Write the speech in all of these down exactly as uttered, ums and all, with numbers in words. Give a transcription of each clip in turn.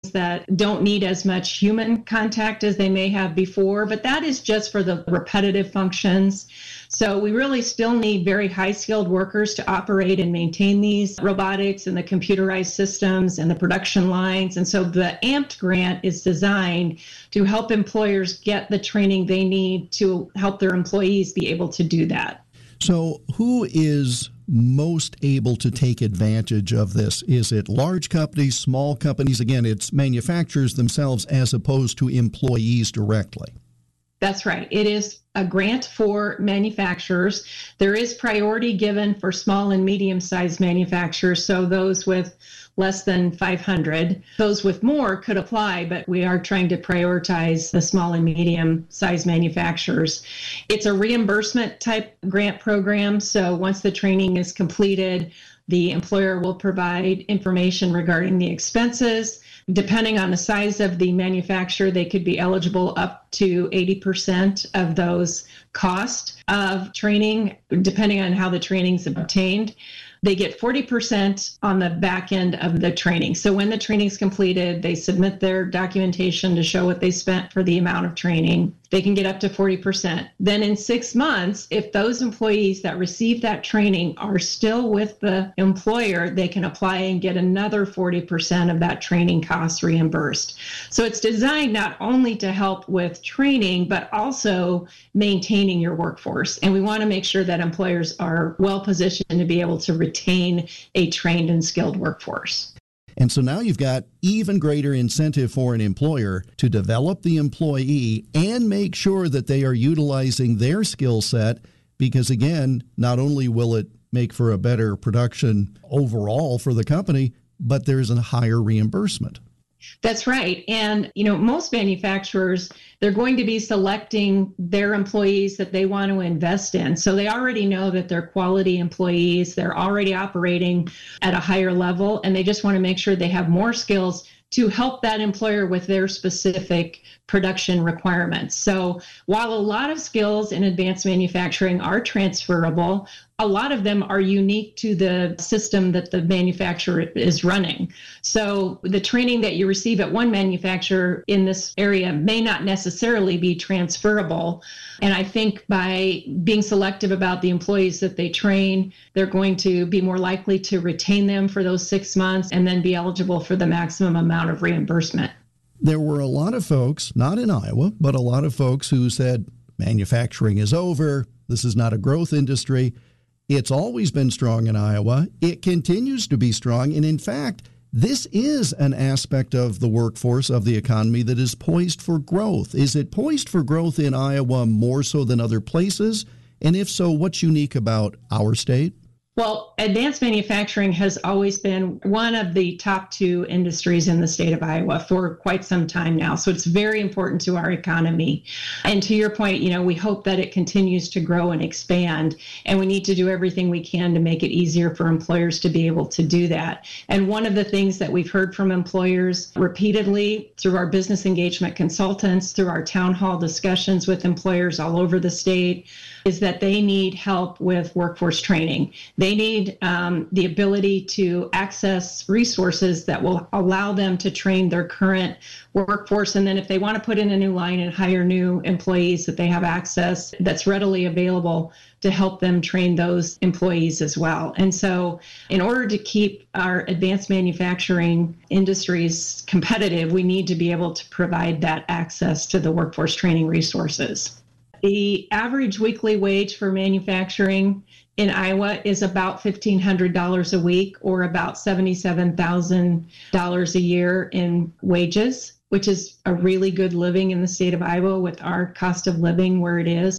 that don't need as much human contact as they may have before, but that is just for the repetitive functions. So we really still need very high-skilled workers to operate and maintain these robotics and the computerized systems and the production lines. And so the A M P T grant is designed to help employers get the training they need to help their employees be able to do that. So who is most able to take advantage of this? Is it large companies, small companies? Again, it's manufacturers themselves as opposed to employees directly. That's right. It is a grant for manufacturers. There is priority given for small and medium-sized manufacturers, so those with less than five hundred. Those with more could apply, but we are trying to prioritize the small and medium-sized manufacturers. It's a reimbursement type grant program, so once the training is completed, the employer will provide information regarding the expenses. Depending on the size of the manufacturer, they could be eligible up to eighty percent of those costs of training, depending on how the training is obtained. They get forty percent on the back end of the training. So when the training is completed, they submit their documentation to show what they spent for the amount of training. They can get up to forty percent. Then in six months, if those employees that receive that training are still with the employer, they can apply and get another forty percent of that training cost reimbursed. So it's designed not only to help with training, but also maintaining your workforce. And we want to make sure that employers are well positioned to be able to retain a trained and skilled workforce. And so now you've got even greater incentive for an employer to develop the employee and make sure that they are utilizing their skill set, because again, not only will it make for a better production overall for the company, but there's a higher reimbursement. That's right. And, you know, most manufacturers, they're going to be selecting their employees that they want to invest in. So they already know that they're quality employees. They're already operating at a higher level, and they just want to make sure they have more skills to help that employer with their specific production requirements. So while a lot of skills in advanced manufacturing are transferable, a lot of them are unique to the system that the manufacturer is running. So the training that you receive at one manufacturer in this area may not necessarily be transferable. And I think by being selective about the employees that they train, they're going to be more likely to retain them for those six months and then be eligible for the maximum amount of reimbursement. There were a lot of folks, not in Iowa, but a lot of folks who said manufacturing is over. This is not a growth industry. It's always been strong in Iowa. It continues to be strong. And in fact, this is an aspect of the workforce of the economy that is poised for growth. Is it poised for growth in Iowa more so than other places? And if so, what's unique about our state? Well, advanced manufacturing has always been one of the top two industries in the state of Iowa for quite some time now. So it's very important to our economy. And to your point, you know, we hope that it continues to grow and expand. And we need to do everything we can to make it easier for employers to be able to do that. And one of the things that we've heard from employers repeatedly through our business engagement consultants, through our town hall discussions with employers all over the state, is that they need help with workforce training. They need um, the ability to access resources that will allow them to train their current workforce. And then if they want to put in a new line and hire new employees, that they have access that's readily available to help them train those employees as well. And so in order to keep our advanced manufacturing industries competitive, we need to be able to provide that access to the workforce training resources. The average weekly wage for manufacturing in Iowa is about fifteen hundred dollars a week, or about seventy-seven thousand dollars a year in wages, which is a really good living in the state of Iowa with our cost of living where it is.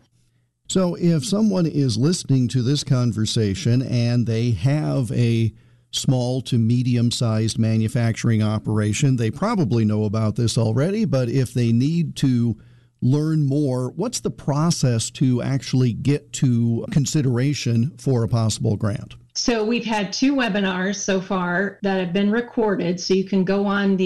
So if someone is listening to this conversation and they have a small to medium-sized manufacturing operation, they probably know about this already, but if they need to learn more, what's the process to actually get to consideration for a possible grant? So we've had two webinars so far that have been recorded. So you can go on the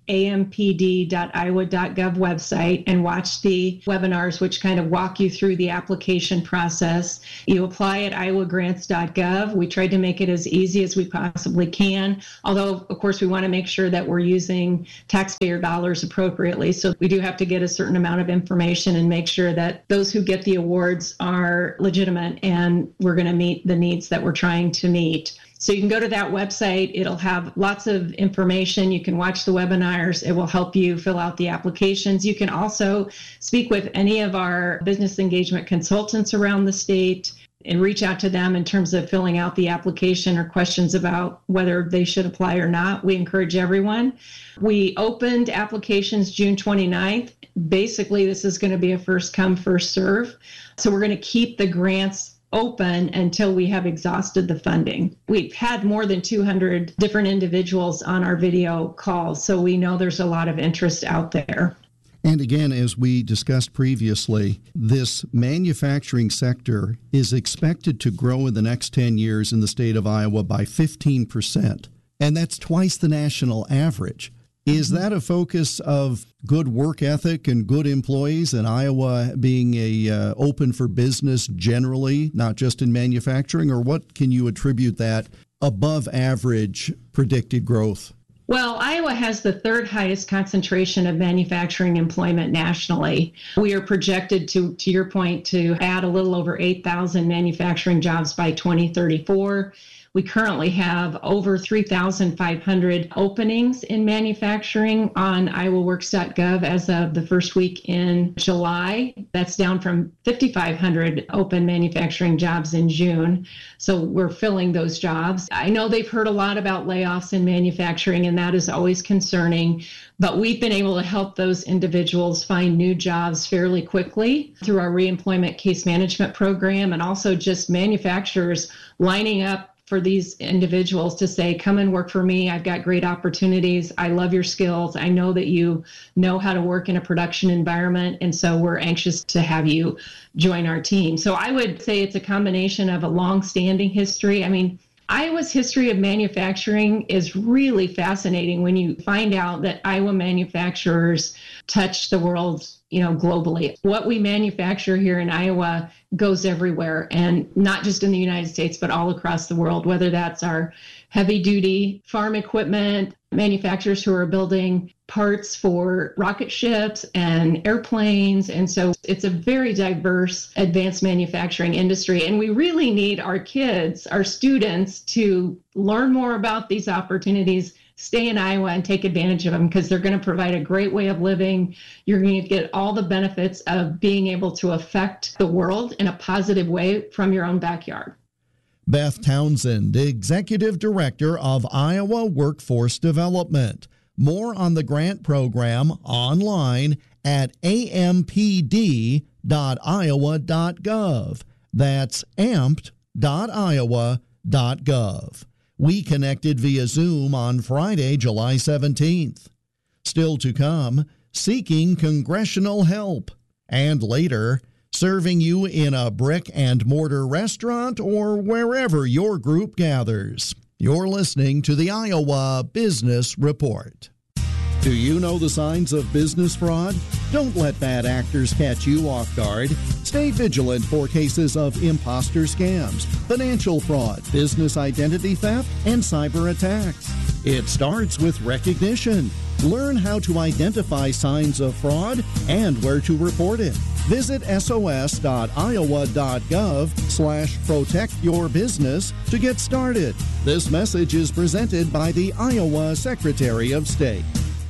a m p d dot iowa dot gov website and watch the webinars, which kind of walk you through the application process. You apply at iowa grants dot gov. We tried to make it as easy as we possibly can, although, of course, we want to make sure that we're using taxpayer dollars appropriately. So we do have to get a certain amount of information and make sure that those who get the awards are legitimate and we're going to meet the needs that we're trying to meet. So you can go to that website. It'll have lots of information. You can watch the webinars. It will help you fill out the applications. You can also speak with any of our business engagement consultants around the state and reach out to them in terms of filling out the application or questions about whether they should apply or not. We encourage everyone. We opened applications June twenty-ninth. Basically, this is going to be a first come, first serve. So we're going to keep the grants open until we have exhausted the funding. We've had more than two hundred different individuals on our video calls, so we know there's a lot of interest out there. And again, as we discussed previously, this manufacturing sector is expected to grow in the next ten years in the state of Iowa by fifteen percent, and that's twice the national average. Is that a focus of good work ethic and good employees, and Iowa being a uh, open for business generally, not just in manufacturing, or what can you attribute that above average predicted growth? Well, Iowa has the third highest concentration of manufacturing employment nationally. We are projected to, to your point, to add a little over eight thousand manufacturing jobs by twenty thirty-four. We currently have over three thousand five hundred openings in manufacturing on iowa works dot gov as of the first week in July. That's down from five thousand five hundred open manufacturing jobs in June. So we're filling those jobs. I know they've heard a lot about layoffs in manufacturing, and that is always concerning. But we've been able to help those individuals find new jobs fairly quickly through our reemployment case management program, and also just manufacturers lining up for these individuals to say, come and work for me. I've got great opportunities. I love your skills. I know that you know how to work in a production environment. And so we're anxious to have you join our team. So I would say it's a combination of a long-standing history. I mean, Iowa's history of manufacturing is really fascinating when you find out that Iowa manufacturers touch the world, you know, globally. What we manufacture here in Iowa goes everywhere, and not just in the United States, but all across the world, whether that's our heavy duty farm equipment, manufacturers who are building parts for rocket ships and airplanes. And so it's a very diverse advanced manufacturing industry. And we really need our kids, our students, to learn more about these opportunities, stay in Iowa and take advantage of them, because they're going to provide a great way of living. You're going to get all the benefits of being able to affect the world in a positive way from your own backyard. Beth Townsend, Executive Director of Iowa Workforce Development. More on the grant program online at a m p d dot iowa dot gov. That's amped dot iowa dot gov. We connected via Zoom on Friday, July seventeenth. Still to come, seeking congressional help. And later, serving you in a brick and mortar restaurant or wherever your group gathers. You're listening to the Iowa Business Report. Do you know the signs of business fraud? Don't let bad actors catch you off guard. Stay vigilant for cases of imposter scams, financial fraud, business identity theft, and cyber attacks. It starts with recognition. Learn how to identify signs of fraud and where to report it. Visit s o s dot iowa dot gov slash protect your business to get started. This message is presented by the Iowa Secretary of State.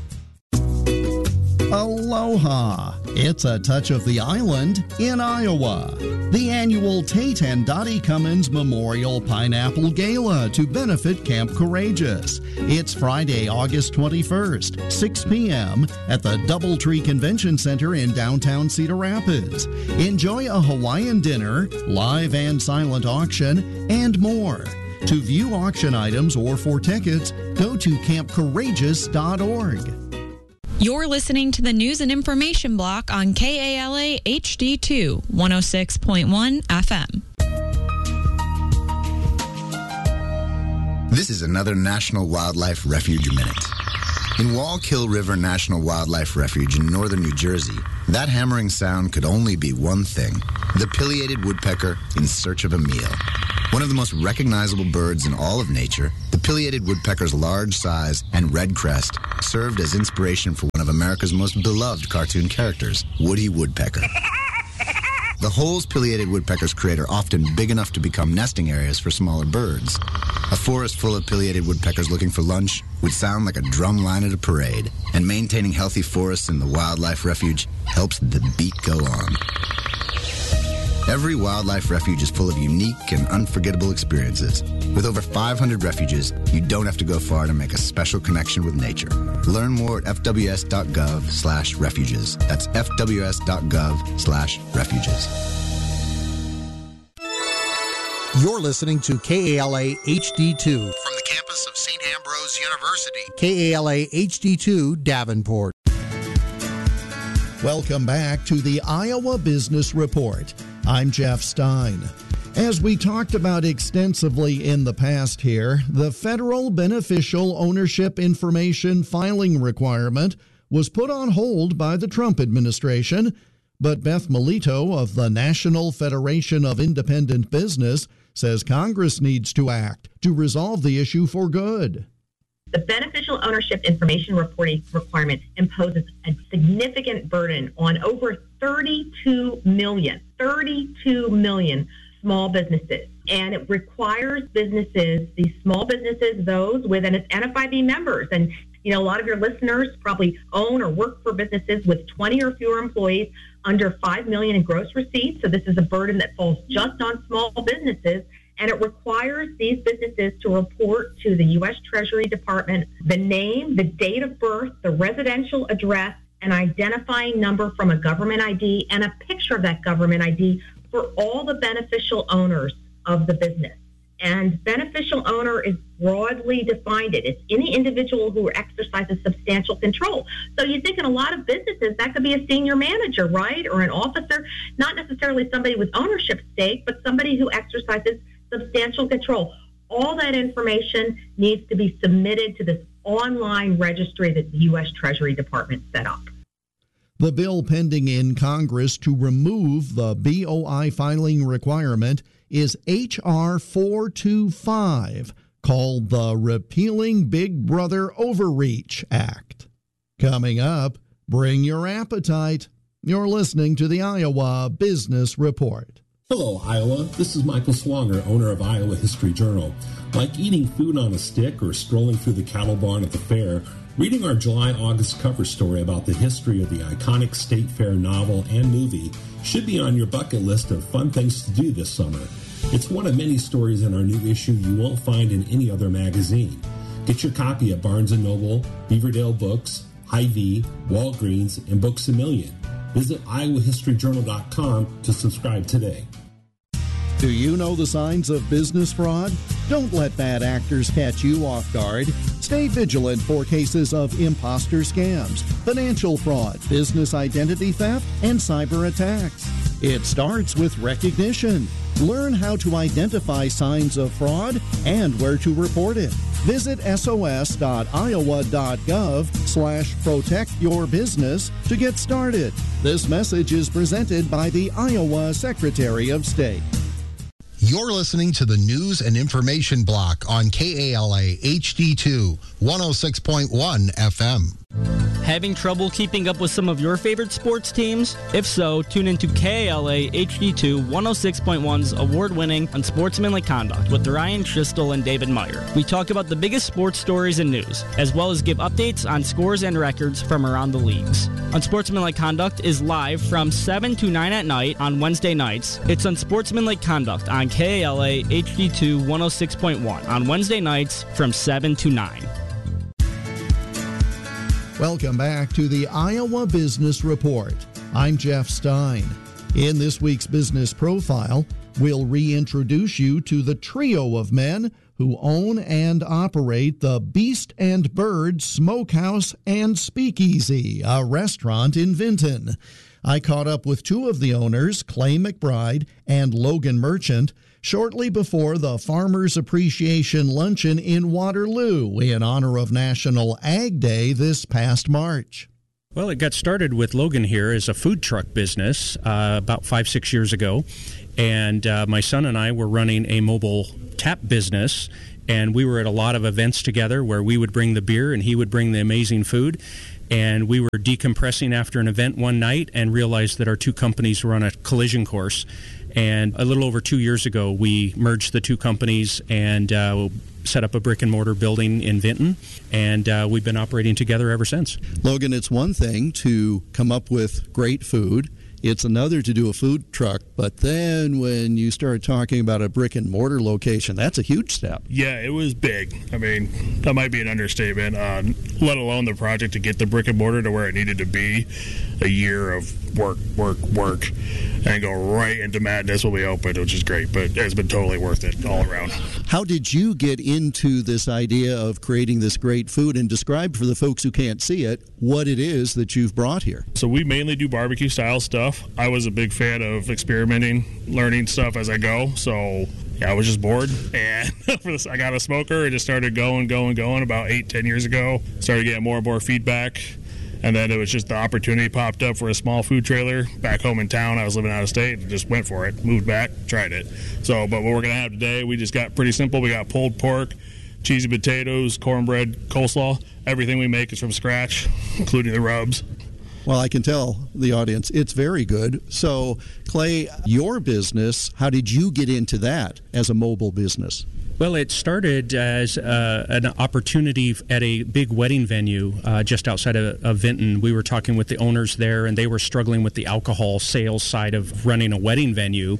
Aloha! It's a touch of the island in Iowa. The annual Tate and Dottie Cummins Memorial Pineapple Gala to benefit Camp Courageous. It's Friday, August twenty-first, six p.m. at the Doubletree Convention Center in downtown Cedar Rapids. Enjoy a Hawaiian dinner, live and silent auction, and more. To view auction items or for tickets, go to camp courageous dot org. You're listening to the News and Information Block on K A L A H D two, one oh six point one F M. This is another National Wildlife Refuge Minute. In Wallkill River National Wildlife Refuge in northern New Jersey, that hammering sound could only be one thing: the pileated woodpecker in search of a meal. One of the most recognizable birds in all of nature, the pileated woodpecker's large size and red crest served as inspiration for one of America's most beloved cartoon characters, Woody Woodpecker. The holes pileated woodpeckers create are often big enough to become nesting areas for smaller birds. A forest full of pileated woodpeckers looking for lunch would sound like a drum line at a parade, and maintaining healthy forests in the wildlife refuge helps the beat go on. Every wildlife refuge is full of unique and unforgettable experiences. With over five hundred refuges, you don't have to go far to make a special connection with nature. Learn more at f w s dot gov slash refuges. That's f w s dot gov slash refuges. You're listening to K A L A H D two. From the campus of Saint Ambrose University. K A L A H D two, Davenport. Welcome back to the Iowa Business Report. I'm Jeff Stein. As we talked about extensively in the past here, the federal beneficial ownership information filing requirement was put on hold by the Trump administration, but Beth Melito of the National Federation of Independent Business says Congress needs to act to resolve the issue for good. The beneficial ownership information reporting requirement imposes a significant burden on over thirty-two million, thirty-two million small businesses. And it requires businesses, these small businesses, those with, and it's N F I B members. And, you know, a lot of your listeners probably own or work for businesses with twenty or fewer employees under five million in gross receipts. So this is a burden that falls just on small businesses. And it requires these businesses to report to the U S Treasury Department the name, the date of birth, the residential address, an identifying number from a government I D, and a picture of that government I D for all the beneficial owners of the business. And beneficial owner is broadly defined. It. It's any individual who exercises substantial control. So you think in a lot of businesses, that could be a senior manager, right? Or an officer, not necessarily somebody with ownership stake, but somebody who exercises substantial control. All that information needs to be submitted to this online registry that the U S Treasury Department set up. The bill pending in Congress to remove the B O I filing requirement is H R four twenty-five, called the Repealing Big Brother Overreach Act. Coming up, bring your appetite. You're listening to the Iowa Business Report. Hello, Iowa. This is Michael Swanger, owner of Iowa History Journal. Like eating food on a stick or strolling through the cattle barn at the fair, reading our July-August cover story about the history of the iconic State Fair novel and movie should be on your bucket list of fun things to do this summer. It's one of many stories in our new issue you won't find in any other magazine. Get your copy at Barnes and Noble, Beaverdale Books, Hy-Vee, Walgreens, and Books A Million. Visit iowa history journal dot com to subscribe today. Do you know the signs of business fraud? Don't let bad actors catch you off guard. Stay vigilant for cases of imposter scams, financial fraud, business identity theft, and cyber attacks. It starts with recognition. Learn how to identify signs of fraud and where to report it. Visit sos dot iowa dot gov slash protect your business to get started. This message is presented by the Iowa Secretary of State. You're listening to the News and Information Block on K A L A H D two, one oh six point one F M. Having trouble keeping up with some of your favorite sports teams? If so, tune into K A L A H D two one oh six point one's award-winning Unsportsmanlike Conduct with Ryan Schistel and David Meyer. We talk about the biggest sports stories and news, as well as give updates on scores and records from around the leagues. Unsportsmanlike Conduct is live from seven to nine at night on Wednesday nights. It's Unsportsmanlike Conduct on K A L A H D two one oh six point one on Wednesday nights from seven to nine. Welcome back to the Iowa Business Report. I'm Jeff Stein. In this week's Business Profile, we'll reintroduce you to the trio of men who own and operate the Beast and Bird Smokehouse and Speakeasy, a restaurant in Vinton. I caught up with two of the owners, Clay McBride and Logan Merchant, shortly before the Farmers Appreciation Luncheon in Waterloo in honor of National Ag Day this past March. Well, it got started with Logan here as a food truck business uh, about five, six years ago. And uh, my son and I were running a mobile tap business, and we were at a lot of events together where we would bring the beer and he would bring the amazing food. And we were decompressing after an event one night and realized that our two companies were on a collision course. And a little over two years ago, we merged the two companies and uh, set up a brick and mortar building in Vinton. And uh, we've been operating together ever since. Logan, it's one thing to come up with great food. It's another to do a food truck, but then when you start talking about a brick and mortar location, that's a huge step. Yeah, it was big. I mean, that might be an understatement, uh, let alone the project to get the brick and mortar to where it needed to be. A year of work, work, work, and go right into madness when we opened, which is great, but it's been totally worth it all around. How did you get into this idea of creating this great food, and describe for the folks who can't see it what it is that you've brought here? So we mainly do barbecue style stuff. I was a big fan of experimenting, learning stuff as I go, so yeah, I was just bored, and I got a smoker and just started going, going, going about eight, ten years ago. Started getting more and more feedback. And then it was just the opportunity popped up for a small food trailer back home in town. I was living out of state and just went for it, moved back, tried it. So, but what we're going to have today, we just got pretty simple. We got pulled pork, cheesy potatoes, cornbread, coleslaw. Everything we make is from scratch, including the rubs. Well, I can tell the audience it's very good. So, Clay, your business, how did you get into that as a mobile business? Well, it started as uh, an opportunity at a big wedding venue uh, just outside of, of Vinton. We were talking with the owners there, and they were struggling with the alcohol sales side of running a wedding venue.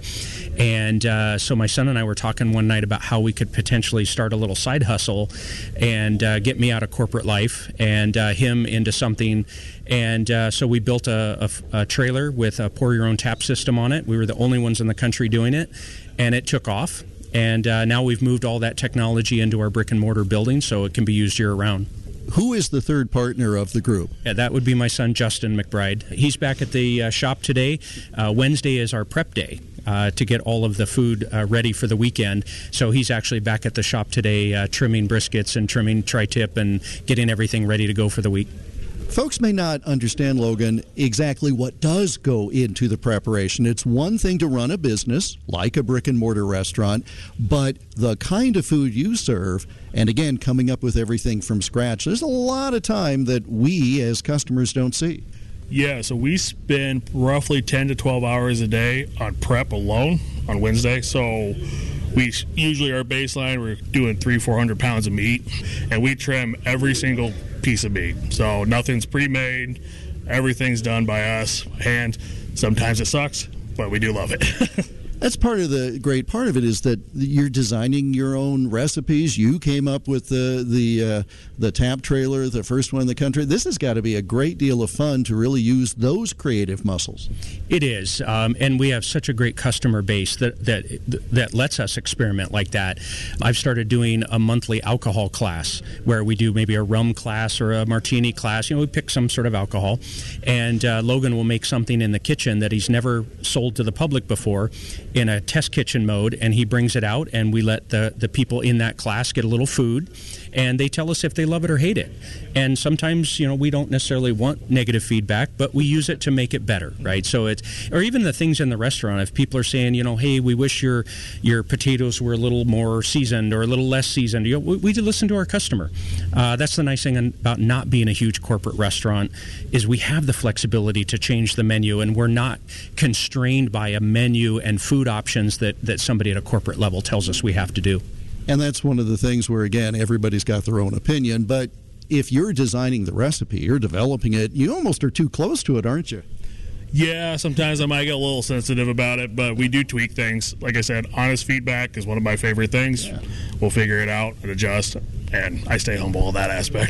And uh, so my son and I were talking one night about how we could potentially start a little side hustle and uh, get me out of corporate life and uh, him into something. And uh, so we built a, a, a trailer with a pour-your-own tap system on it. We were the only ones in the country doing it, and it took off. And uh, now we've moved all that technology into our brick and mortar building so it can be used year round. Who is the third partner of the group? Yeah, that would be my son, Justin McBride. He's back at the uh, shop today. Uh, Wednesday is our prep day uh, to get all of the food uh, ready for the weekend. So he's actually back at the shop today uh, trimming briskets and trimming tri-tip and getting everything ready to go for the week. Folks may not understand, Logan, exactly what does go into the preparation. It's one thing to run a business, like a brick and mortar restaurant, but the kind of food you serve, and again, coming up with everything from scratch, there's a lot of time that we as customers don't see. Yeah, so we spend roughly ten to twelve hours a day on prep alone on Wednesday. So we usually, our baseline, we're doing three, four hundred pounds of meat, and we trim every single piece of meat. So nothing's pre-made. Everything's done by us. And sometimes it sucks, but we do love it. That's part of the great part of it is that you're designing your own recipes. You came up with the the uh, the tap trailer, the first one in the country. This has got to be a great deal of fun to really use those creative muscles. It is, um, and we have such a great customer base that that that lets us experiment like that. I've started doing a monthly alcohol class where we do maybe a rum class or a martini class. You know, we pick some sort of alcohol, and uh, Logan will make something in the kitchen that he's never sold to the public before, in a test kitchen mode, and he brings it out, and we let the, the people in that class get a little food, and they tell us if they love it or hate it. And sometimes, you know, we don't necessarily want negative feedback, but we use it to make it better, right? So it's, or even the things in the restaurant, if people are saying, you know, hey, we wish your your potatoes were a little more seasoned or a little less seasoned, you know, we, we listen to our customer. Uh, that's the nice thing about not being a huge corporate restaurant, is we have the flexibility to change the menu, and we're not constrained by a menu and food options that, that somebody at a corporate level tells us we have to do. And that's one of the things where, again, everybody's got their own opinion, but if you're designing the recipe, you're developing it, you almost are too close to it, aren't you? Yeah, sometimes I might get a little sensitive about it, but we do tweak things. Like I said, honest feedback is one of my favorite things. Yeah. We'll figure it out and adjust, and I stay humble in that aspect.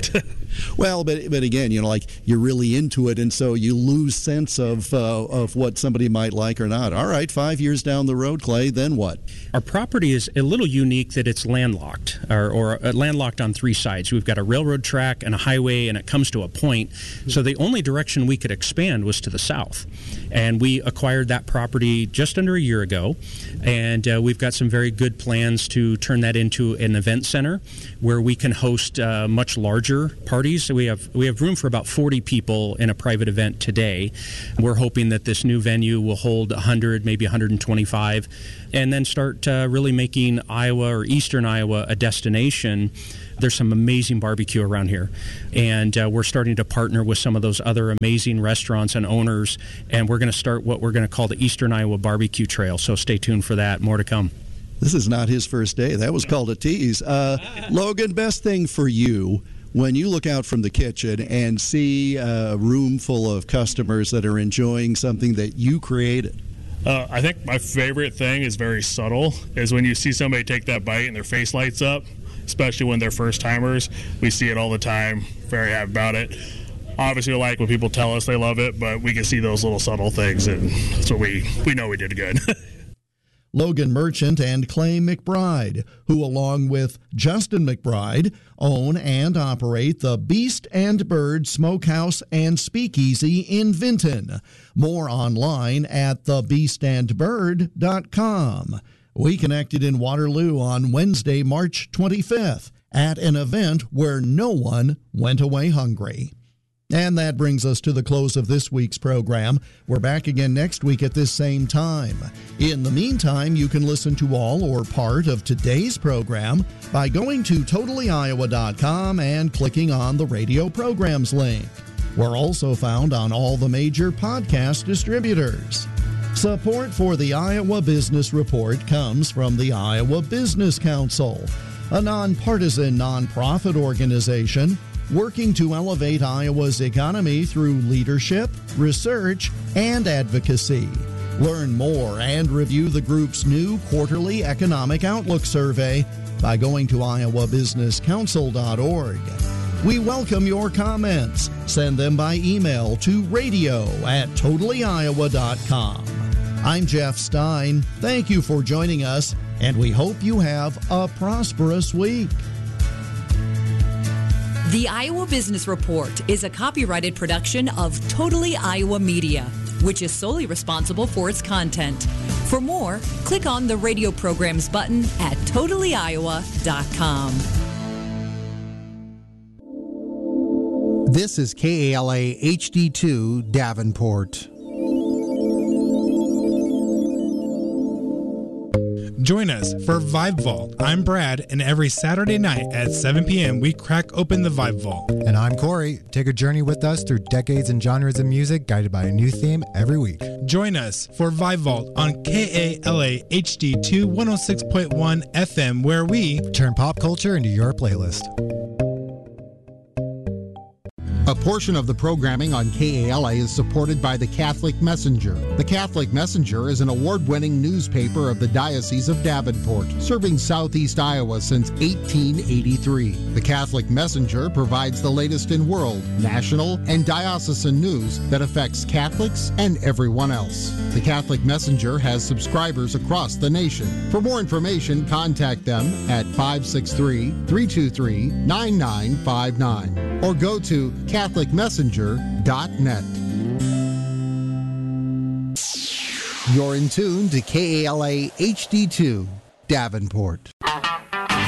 Well, but but again, you know, like you're really into it, and so you lose sense of uh, of what somebody might like or not. All right, five years down the road, Clay, then what? Our property is a little unique that it's landlocked, or, or landlocked on three sides. We've got a railroad track and a highway, and it comes to a point. So the only direction we could expand was to the south. And we acquired that property just under a year ago, and uh, we've got some very good plans to turn that into an event center where we can host uh, much larger parties. So we have we have room for about forty people in a private event today. We're hoping that this new venue will hold one hundred, maybe one hundred twenty-five, and then start uh, really making Iowa or eastern Iowa a destination. There's some amazing barbecue around here, and uh, we're starting to partner with some of those other amazing restaurants and owners, and we're going to start what we're going to call the Eastern Iowa Barbecue Trail, so stay tuned for that. More to come. This is not his first day. That was called a tease. Uh, Logan, best thing for you when you look out from the kitchen and see a room full of customers that are enjoying something that you created? Uh, I think my favorite thing is very subtle, is when you see somebody take that bite and their face lights up, especially when they're first timers. We see it all the time. Very happy about it. Obviously, we like when people tell us they love it, but we can see those little subtle things, and that's what we, we know we did good. Logan Merchant and Clay McBride, who along with Justin McBride own and operate the Beast and Bird Smokehouse and Speakeasy in Vinton. More online at the beast and bird dot com. We connected in Waterloo on Wednesday, March twenty-fifth, at an event where no one went away hungry. And that brings us to the close of this week's program. We're back again next week at this same time. In the meantime, you can listen to all or part of today's program by going to totally iowa dot com and clicking on the radio programs link. We're also found on all the major podcast distributors. Support for the Iowa Business Report comes from the Iowa Business Council, a nonpartisan nonprofit organization working to elevate Iowa's economy through leadership, research, and advocacy. Learn more and review the group's new quarterly economic outlook survey by going to iowa business council dot org. We welcome your comments. Send them by email to radio at totally iowa dot com. I'm Jeff Stein. Thank you for joining us, and we hope you have a prosperous week. The Iowa Business Report is a copyrighted production of Totally Iowa Media, which is solely responsible for its content. For more, click on the radio programs button at totally iowa dot com. This is K A L A H D two Davenport. Join us for Vibe Vault. I'm Brad, and every Saturday night at seven p.m. we crack open the Vibe Vault. And I'm Corey. Take a journey with us through decades and genres of music, guided by a new theme every week. Join us for Vibe Vault on K A L A H D two one oh six point one F M, where we turn pop culture into your playlist. A portion of the programming on K A L A is supported by the Catholic Messenger. The Catholic Messenger is an award-winning newspaper of the Diocese of Davenport, serving southeast Iowa since eighteen eighty-three. The Catholic Messenger provides the latest in world, national, and diocesan news that affects Catholics and everyone else. The Catholic Messenger has subscribers across the nation. For more information, contact them at five six three, three two three, nine nine five nine or go to catholic messenger dot net. You're in tune to K A L A H D two Davenport.